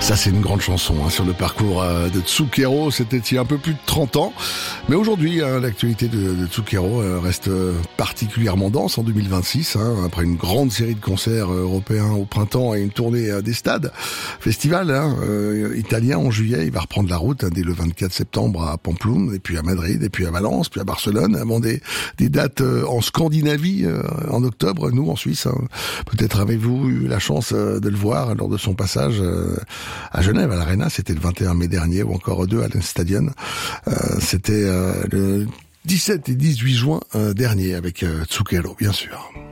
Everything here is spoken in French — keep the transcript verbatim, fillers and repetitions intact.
Ça, c'est une grande chanson hein, sur le parcours euh, de Zucchero. C'était il y a un peu plus de trente ans. Mais aujourd'hui, hein, l'actualité de, de Zucchero euh, reste particulièrement dense en deux mille vingt-six. Hein, après une grande série de concerts euh, européens au printemps et une tournée euh, des stades, festival hein, euh, italien en juillet. Il va reprendre la route hein, dès le vingt-quatre septembre à Pampelune, et puis à Madrid, et puis à Valence, puis à Barcelone, avant des, des dates euh, en Scandinavie euh, en octobre, nous en Suisse. Hein. Peut-être avez-vous eu la chance euh, de le voir lors de son passage euh, à Genève, à l'Arena, c'était le vingt et un mai dernier, ou encore deux à l'Stadion. Euh, c'était euh, le dix-sept et dix-huit juin euh, dernier avec euh, Zucchero, bien sûr.